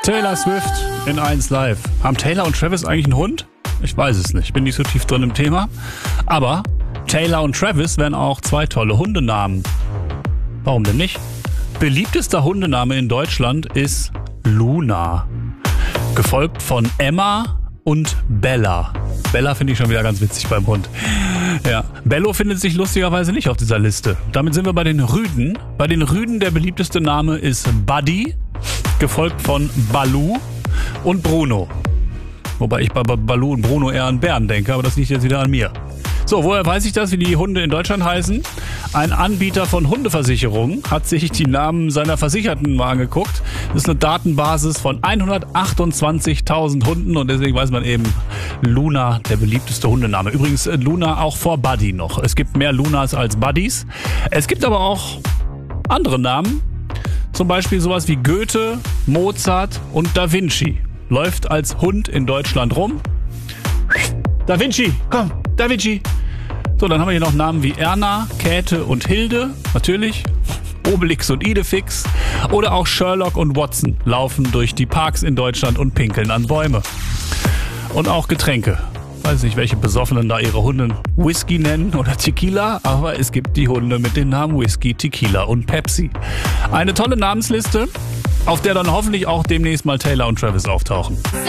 Taylor Swift in 1 Live. Haben Taylor und Travis eigentlich einen Hund? Ich weiß es nicht, bin nicht so tief drin im Thema. Aber Taylor und Travis wären auch 2 tolle Hundenamen. Warum denn nicht? Beliebtester Hundename in Deutschland ist Luna. Gefolgt von Emma und Bella. Bella finde ich schon wieder ganz witzig beim Hund. Ja, Bello findet sich lustigerweise nicht auf dieser Liste. Damit sind wir bei den Rüden. Bei den Rüden der beliebteste Name ist Buddy, gefolgt von Baloo und Bruno. Wobei ich bei Baloo und Bruno eher an Bären denke, aber das liegt jetzt wieder an mir. So, woher weiß ich das, wie die Hunde in Deutschland heißen? Ein Anbieter von Hundeversicherungen hat sich die Namen seiner Versicherten mal angeguckt. Das ist eine Datenbasis von 128.000 Hunden und deswegen weiß man eben, Luna, der beliebteste Hundename. Übrigens Luna auch vor Buddy noch. Es gibt mehr Lunas als Buddies. Es gibt aber auch andere Namen. Zum Beispiel sowas wie Goethe, Mozart und Da Vinci. Läuft als Hund in Deutschland rum. Da Vinci, komm, Da Vinci. So, dann haben wir hier noch Namen wie Erna, Käthe und Hilde, natürlich. Obelix und Idefix. Oder auch Sherlock und Watson laufen durch die Parks in Deutschland und pinkeln an Bäume. Und auch Getränke. Weiß nicht, welche Besoffenen da ihre Hunde Whisky nennen oder Tequila, aber es gibt die Hunde mit den Namen Whisky, Tequila und Pepsi. Eine tolle Namensliste, auf der dann hoffentlich auch demnächst mal Taylor und Travis auftauchen.